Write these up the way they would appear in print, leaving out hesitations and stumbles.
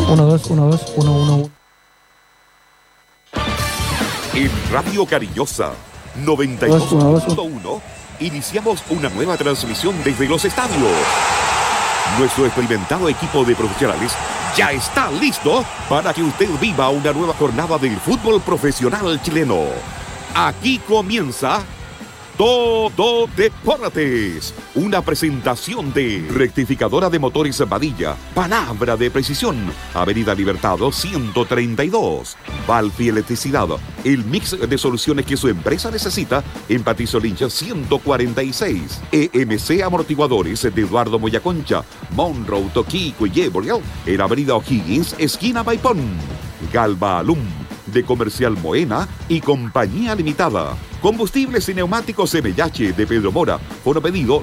1, 2, 1, 2, 1, 1, 1. En Radio Cariñosa 92.1 iniciamos una nueva transmisión desde los estadios. Nuestro experimentado equipo de profesionales ya está listo para que usted viva una nueva jornada del fútbol profesional chileno. Aquí comienza Todo Deportes, una presentación de Rectificadora de Motores Badilla, palabra de precisión, Avenida Libertado 132, Valfi Electricidad, el mix de soluciones que su empresa necesita en Patricio Lynch 146, EMC Amortiguadores de Eduardo Moyaconcha, Monroe, Toquico y Yebriel, en Avenida O'Higgins, esquina Maipón, Galva Alum, de Comercial Moena y Compañía Limitada. Combustibles y neumáticos MH de Pedro Mora. Fono pedido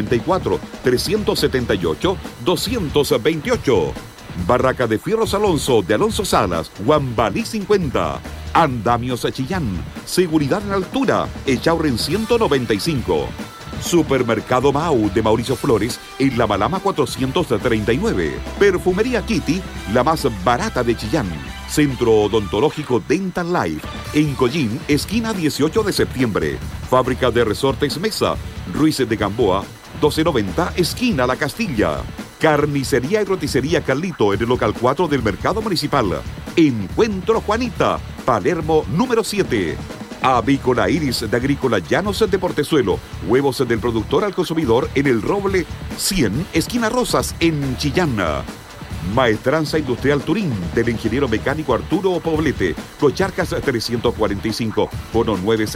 994-378-228. Barraca de Fierros Alonso de Alonso Salas, Guambalí 50. Andamios Chillán. Seguridad en altura. Echaurren 195. Supermercado Mau de Mauricio Flores en La Malama 439. Perfumería Kitty, la más barata de Chillán. Centro Odontológico Dental Life en Collín, esquina 18 de septiembre. Fábrica de Resortes Mesa, Ruiz de Gamboa, 1290, esquina La Castilla. Carnicería y roticería Carlito en el local 4 del Mercado Municipal. Encuentro Juanita, Palermo número 7. Avícola Iris de Agrícola Llanos de Portezuelo. Huevos del productor al consumidor en el Roble 100, esquina Rosas, en Chillán. Maestranza Industrial Turín del ingeniero mecánico Arturo Poblete. Cocharcas 345, fono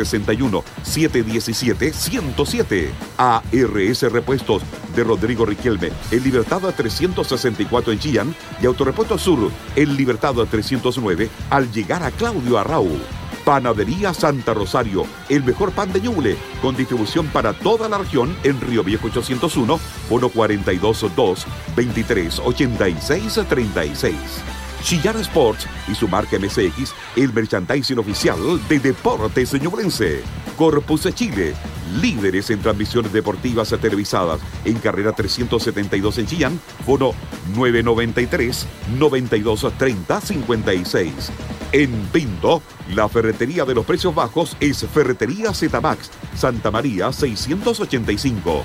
961-717-107. ARS Repuestos de Rodrigo Riquelme, en Libertad 364 en Chillán, y Autorepuesto Sur, en Libertad 309, al llegar a Claudio Arrau. Panadería Santa Rosario, el mejor pan de Ñuble, con distribución para toda la región en Río Viejo 801, fono 422-2386-36. Chillán Sports y su marca MSX, el merchandising oficial de Deportes Ñublense. Corpus Chile, líderes en transmisiones deportivas televisadas, en carrera 372 en Chillán, fono 993-9230-56. En Pinto, la ferretería de los precios bajos es Ferretería Zmax, Santa María 685.